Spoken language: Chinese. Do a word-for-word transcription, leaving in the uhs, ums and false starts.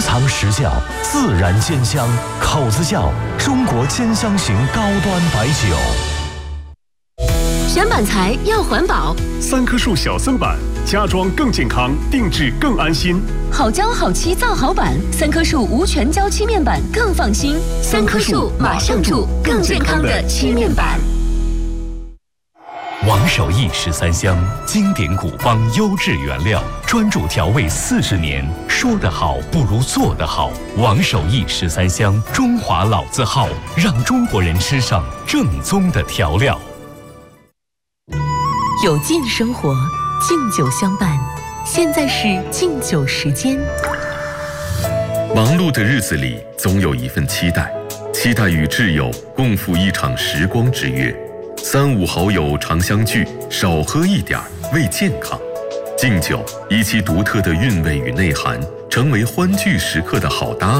藏实窖，自然兼香，口子窖，中国兼香型高端白酒。 选板材要环保， 三棵树小森板，家装更健康，定制更安心。 好胶好漆造好板，三棵树无全胶漆面板更放心。三棵树马上住更健康的漆面板。 王守义十三香，经典古方，优质原料，专注调味四十年。说得好不如做得好。王守义十三香，中华老字号，让中国人吃上正宗的调料。 有劲生活，敬酒相伴。现在是敬酒时间。 忙碌的日子里，总有一份期待，期待与挚友共赴一场时光之约。三五好友常相聚，少喝一点为健康。敬酒以其独特的韵味与内涵，成为欢聚时刻的好搭